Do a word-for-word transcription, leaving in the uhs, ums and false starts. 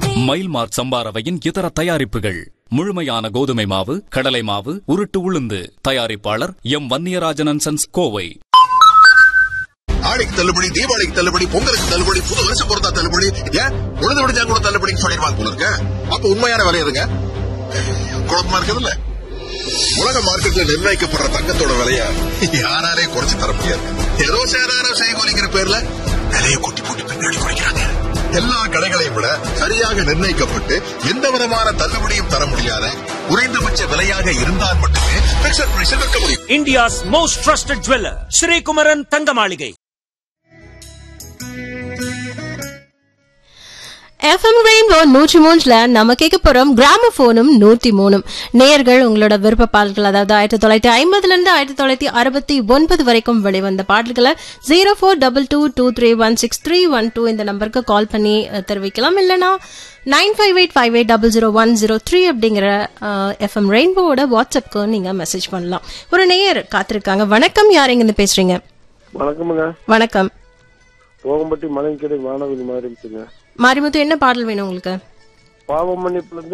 மைல்மார்க் சம்பாரவையின் இதர தயாரிப்புகள். முழுமையான கோதுமை மாவு, கடலை மாவு, உருட்டு உளுந்து. தயாரிப்பாளர் M Vanniyarajan and sons, Kovai. ஆடிக்கு தள்ளுபடி, தீபாவளிக்கு தள்ளுபடி, பொங்கலுக்கு தள்ளுபடி, புது வருஷம் பொறுத்தா தள்ளுபடி, ஏன் உழுது விடுச்சா கூட தள்ளுபடின்னு சொல்லிடுவாங்க போல இருக்க. அப்ப உண்மையான விலை எதுங்க? குழப்பமா இருக்குது இல்ல. உலக மார்க்கெட்ல நிர்ணயிக்கப்படுற தங்கத்தோட விலைய யாராலே குறைச்சு தர முடியாது. ஏதோ சேதாரம் செய்கூலிங்கிற பேர்ல விலையை கூட்டி போட்டு பின்னாடி குறைக்கிறாங்க. எல்லா கடைகளையும் விட சரியாக நிர்ணயிக்கப்பட்டு எந்த விதமான தள்ளுபடியும் தர முடியாத குறைந்தபட்ச விலையாக இருந்தால் மட்டுமே பிக்சட் பிரைஸில் விற்க முடியும். India's most trusted jeweller Sri Kumaran தங்க மாளிகை. எஃப்எம் ரெயின்போ நூற்றி மூன்றுல நம்ம கேட்க போறோம் கிராமபோனும் நூற்றி மூணும். நேயர்கள் உங்களோட விருப்ப பாடல்கள், அதாவது ஆயிரத்தி தொள்ளாயிரத்தி ஐம்பதுல இருந்து ஆயிரத்தி தொள்ளாயிரத்தி அறுபத்தி ஒன்பது வரைக்கும் வெளிவந்த பாடல்களை zero four double two two three one six three one two இந்த நம்பருக்கு கால் பண்ணி தெரிவிக்கலாம். இல்லைனா nine five eight five eight double zero one zero three அப்படிங்கிற எஃப்எம் ரெயின்போட வாட்ஸ்அப்க்கு நீங்க மெசேஜ் பண்ணலாம். ஒரு நேயர் காத்திருக்காங்க. வணக்கம், யார் எங்க இருந்து பேசுறீங்க? வணக்கமுங்க. வணக்கம். தோகம்பட்டி மலைக்கடை வானவில் மாறிச்சுங்க. மாரிமுத்து, என்ன பாடல் வேணும் உங்களுக்கு? பாவம் மன்னிப்புல